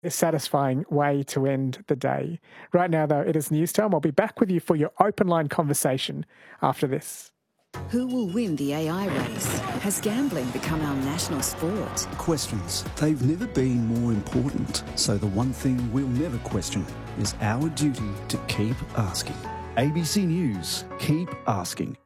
satisfying way to end the day. Right now, though, it is news time. I'll be back with you for your open line conversation after this. Who will win the AI race? Has gambling become our national sport? Questions. They've never been more important. So the one thing we'll never question is our duty to keep asking. ABC News. Keep asking.